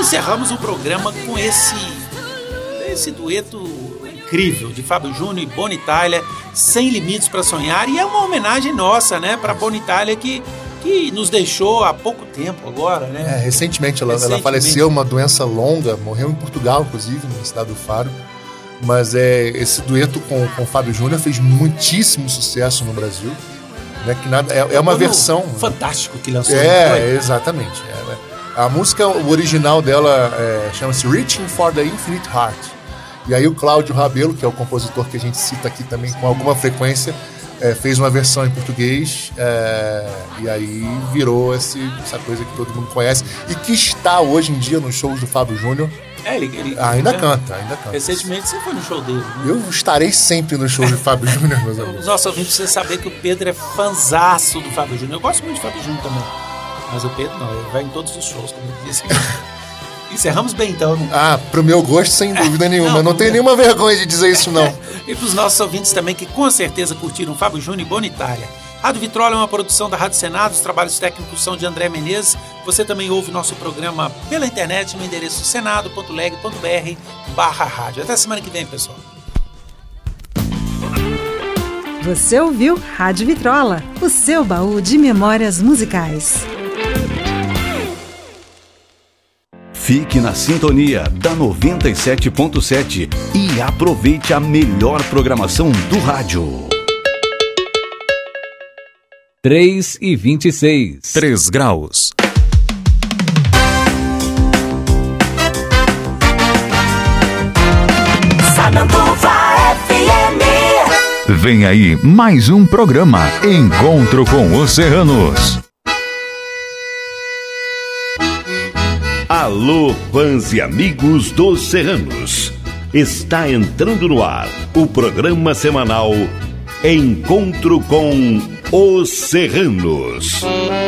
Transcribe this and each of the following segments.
encerramos o programa com esse dueto incrível de Fábio Júnior e Bonitalia, Sem Limites para Sonhar, e é uma homenagem nossa, né, para Bonitalia que nos deixou há pouco tempo agora, né? Recentemente ela faleceu, uma doença longa, morreu em Portugal, inclusive, na cidade do Faro. Mas esse dueto com o Fábio Júnior fez muitíssimo sucesso no Brasil. Né, que nada, é uma versão fantástico que lançou. Exatamente. A música, o original dela chama-se Reaching for the Infinite Heart. E aí o Cláudio Rabelo, que é o compositor que a gente cita aqui também com alguma frequência, fez uma versão em português, e aí virou essa coisa que todo mundo conhece e que está hoje em dia nos shows do Fábio Júnior. Ele ainda canta. Recentemente você foi no show dele, né? Eu estarei sempre no show do Fábio Júnior, meus amigos. Nossa, ouvinte precisa saber que o Pedro é fanzaço do Fábio Júnior. Eu gosto muito do Fábio Júnior também. Mas o Pedro não, ele vai em todos os shows, como ele disse. Encerramos bem, então. Pro meu gosto, sem dúvida nenhuma. Não tenho nenhuma vergonha de dizer isso, não. E para os nossos ouvintes também, que com certeza curtiram Fábio Júnior e Bonitalia. Rádio Vitrola é uma produção da Rádio Senado, os trabalhos técnicos são de André Menezes. Você também ouve nosso programa pela internet no endereço senado.leg.br/rádio. Até semana que vem, pessoal. Você ouviu Rádio Vitrola, o seu baú de memórias musicais. Fique na sintonia da 97.7 e aproveite a melhor programação do rádio. 3:26. 3 graus. Sananduva FM. Vem aí mais um programa Encontro com os Serranos. Alô, fãs e amigos dos Serranos. Está entrando no ar o programa semanal Encontro com os Serranos.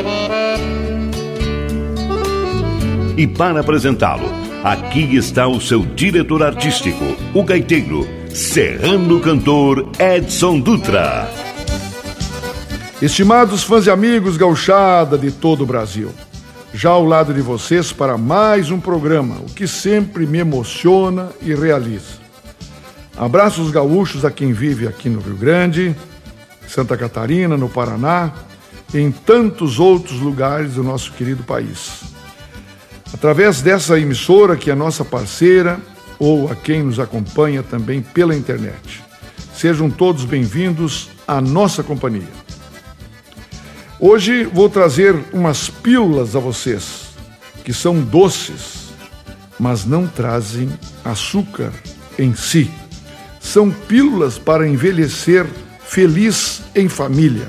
E para apresentá-lo, aqui está o seu diretor artístico, o gaiteiro, serrano cantor Edson Dutra. Estimados fãs e amigos gauchada de todo o Brasil, já ao lado de vocês para mais um programa, o que sempre me emociona e realiza. Abraços gaúchos a quem vive aqui no Rio Grande, Santa Catarina, no Paraná e em tantos outros lugares do nosso querido país. Através dessa emissora que é nossa parceira ou a quem nos acompanha também pela internet. Sejam todos bem-vindos à nossa companhia. Hoje vou trazer umas pílulas a vocês, que são doces, mas não trazem açúcar em si. São pílulas para envelhecer feliz em família.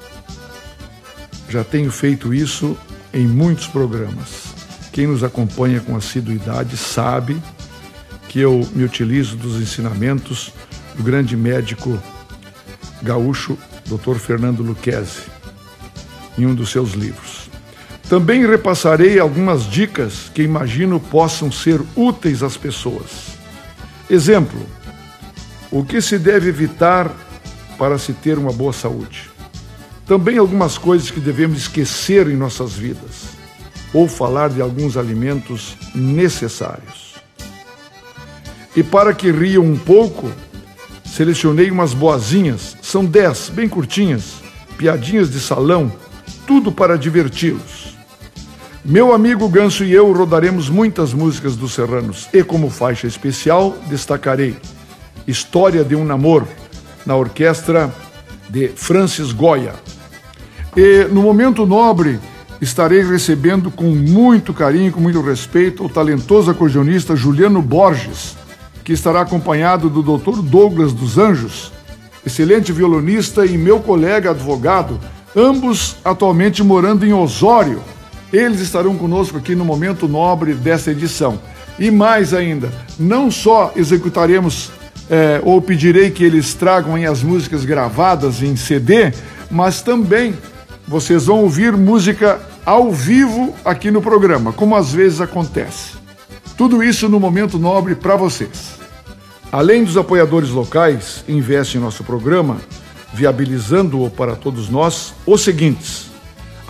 Já tenho feito isso em muitos programas. Quem nos acompanha com assiduidade sabe que eu me utilizo dos ensinamentos do grande médico gaúcho, Dr. Fernando Lucchesi, em um dos seus livros. Também repassarei algumas dicas que imagino possam ser úteis às pessoas. Exemplo, o que se deve evitar para se ter uma boa saúde. Também algumas coisas que devemos esquecer em nossas vidas, ou falar de alguns alimentos necessários. E para que riam um pouco, selecionei umas boazinhas, são 10, bem curtinhas, piadinhas de salão, tudo para diverti-los. Meu amigo Ganso e eu rodaremos muitas músicas dos Serranos e como faixa especial destacarei História de um Namoro, na orquestra de Francis Goya. E no momento nobre estarei recebendo com muito carinho, com muito respeito, o talentoso acordeonista Juliano Borges, que estará acompanhado do Dr. Douglas dos Anjos, excelente violonista e meu colega advogado, ambos atualmente morando em Osório. Eles estarão conosco aqui no momento nobre dessa edição. E mais ainda, não só executaremos ou pedirei que eles tragam aí as músicas gravadas em CD, mas também vocês vão ouvir música ao vivo aqui no programa, como às vezes acontece. Tudo isso no momento nobre para vocês. Além dos apoiadores locais, investem em nosso programa, viabilizando-o para todos nós, os seguintes: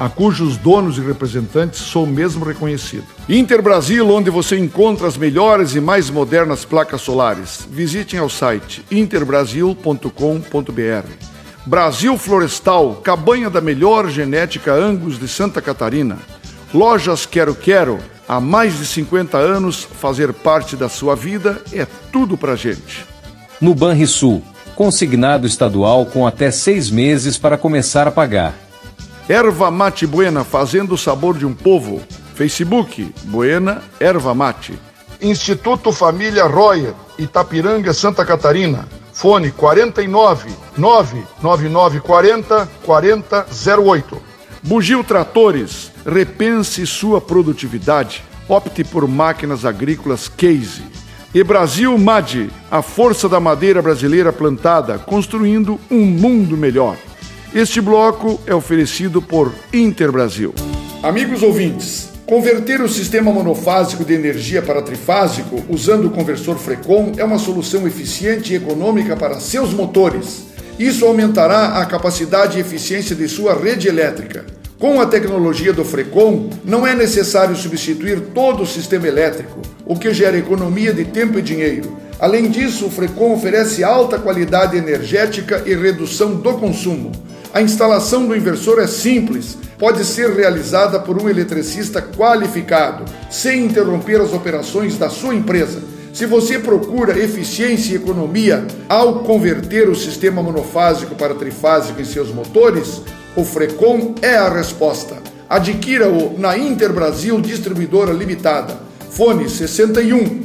a cujos donos e representantes sou mesmo reconhecido. Interbrasil, onde você encontra as melhores e mais modernas placas solares. Visitem ao site interbrasil.com.br. Brasil Florestal, cabanha da melhor genética Angus de Santa Catarina. Lojas Quero Quero, há mais de 50 anos, fazer parte da sua vida é tudo pra gente. No Banrisul, consignado estadual com até 6 meses para começar a pagar. Erva Mate Buena, fazendo o sabor de um povo. Facebook, Buena Erva Mate. Instituto Família Royer, Itapiranga, Santa Catarina. Fone 49 99940 4008. Bugio Tratores, repense sua produtividade. Opte por máquinas agrícolas Case. E Brasil MAD, a força da madeira brasileira plantada, construindo um mundo melhor. Este bloco é oferecido por Interbrasil. Amigos ouvintes, converter o sistema monofásico de energia para trifásico usando o conversor Frecon é uma solução eficiente e econômica para seus motores. Isso aumentará a capacidade e eficiência de sua rede elétrica. Com a tecnologia do Frecon, não é necessário substituir todo o sistema elétrico, o que gera economia de tempo e dinheiro. Além disso, o Frecon oferece alta qualidade energética e redução do consumo. A instalação do inversor é simples, pode ser realizada por um eletricista qualificado, sem interromper as operações da sua empresa. Se você procura eficiência e economia ao converter o sistema monofásico para trifásico em seus motores, o Frecon é a resposta. Adquira-o na Interbrasil Distribuidora Limitada. Fone 61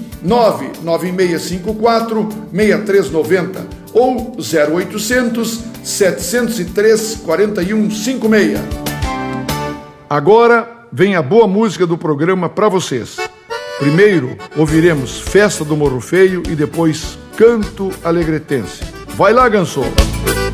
99654 6390 ou 0800 703 4156. Agora vem a boa música do programa para vocês. Primeiro ouviremos Festa do Morro Feio e depois Canto Alegretense. Vai lá, Gansô!